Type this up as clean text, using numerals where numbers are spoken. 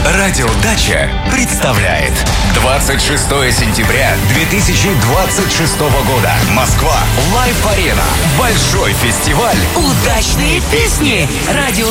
Радио Дача представляет 26 сентября 2026 года. Москва. Лайв-арена. Большой фестиваль. Удачные песни. Радио